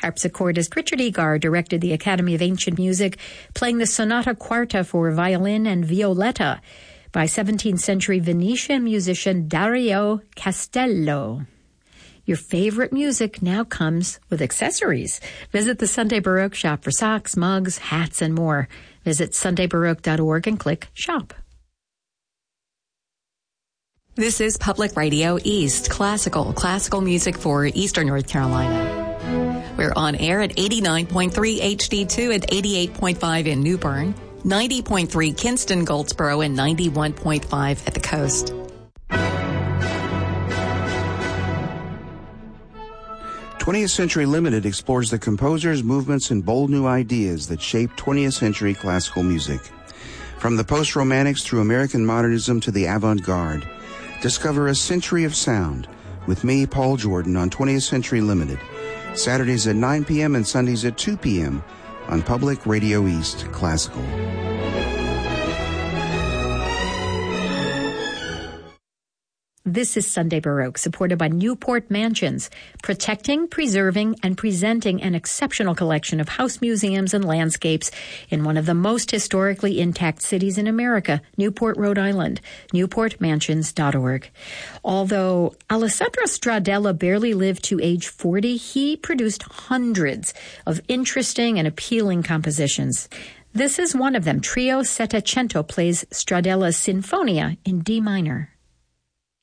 Harpsichordist Richard Egar directed the Academy of Ancient Music, playing the Sonata Quarta for violin and violetta by 17th century Venetian musician Dario Castello. Your favorite music now comes with accessories. Visit the Sunday Baroque shop for socks, mugs, hats, and more. Visit sundaybaroque.org and click Shop. This is Public Radio East, classical music for Eastern North Carolina. We're on air at 89.3 HD2 and 88.5 in New Bern, 90.3 Kinston, Goldsboro, and 91.5 at the coast. 20th Century Limited explores the composers, movements, and bold new ideas that shaped 20th century classical music. From the post-romantics through American modernism to the avant-garde, discover a century of sound with me, Paul Jordan, on 20th Century Limited, Saturdays at 9 p.m. and Sundays at 2 p.m. on Public Radio East Classical. This is Sunday Baroque, supported by Newport Mansions, protecting, preserving, and presenting an exceptional collection of house museums and landscapes in one of the most historically intact cities in America, Newport, Rhode Island, newportmansions.org. Although Alessandro Stradella barely lived to age 40, he produced hundreds of interesting and appealing compositions. This is one of them. Trio Settecento plays Stradella's Sinfonia in D minor.